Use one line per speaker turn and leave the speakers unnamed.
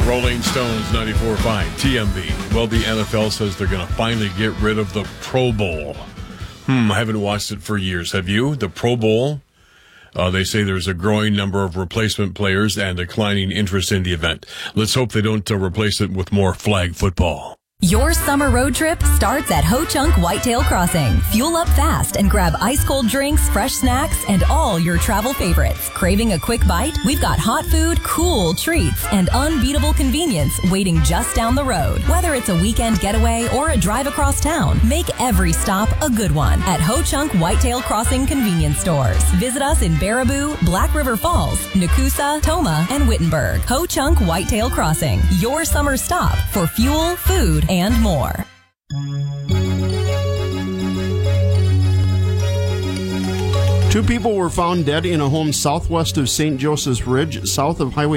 Rolling Stones 94.5 TMB. Well, the NFL says they're going to finally get rid of the Pro Bowl. I haven't watched it for years. Have you? The Pro Bowl? They say there's a growing number of replacement players and declining interest in the event. Let's hope they don't replace it with more flag football.
Your summer road trip starts at Ho Chunk Whitetail Crossing. Fuel up fast and grab ice-cold drinks, fresh snacks, and all your travel favorites. Craving a quick bite? We've got hot food, cool treats, and unbeatable convenience waiting just down the road. Whether it's a weekend getaway or a drive across town, make every stop a good one at Ho Chunk Whitetail Crossing convenience stores. Visit us in Baraboo, Black River Falls, Nakusa, Toma, and Wittenberg. Ho Chunk Whitetail Crossing, your summer stop for fuel, food, and more.
Two people were found dead in a home southwest of St. Joseph's Ridge, south of Highway